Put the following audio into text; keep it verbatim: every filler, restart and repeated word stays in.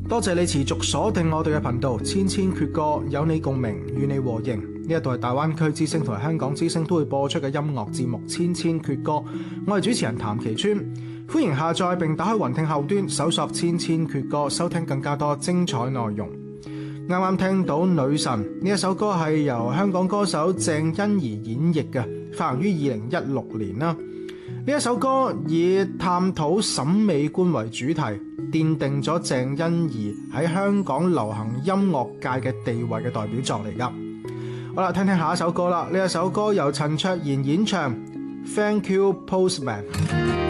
多謝你持續鎖定我哋嘅頻道，千千闕歌，有你共鳴，與你和應。呢一度係大灣區之聲同埋香港之聲都會播出嘅音樂節目《千千闕歌》，我係主持人譚其川，歡迎下載並打開雲聽後端，搜索《千千闕歌》，收聽更加多精彩內容。啱啱聽到《女神》呢一首歌係由香港歌手鄭欣宜演繹嘅，發行於二零一六年啦。呢一首歌以探討審美觀為主題，奠定咗鄭欣宜喺香港流行音樂界嘅地位嘅代表作嚟㗎。好啦，聽聽下一首歌啦。呢一首歌由陳卓賢演唱《Thank You Postman》。